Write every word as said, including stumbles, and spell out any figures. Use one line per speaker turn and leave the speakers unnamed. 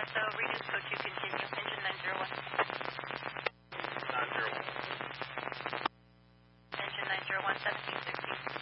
so reduce code two, continue, engine nine zero one.
nine zero one.
Engine nine zero one, seventeen sixty.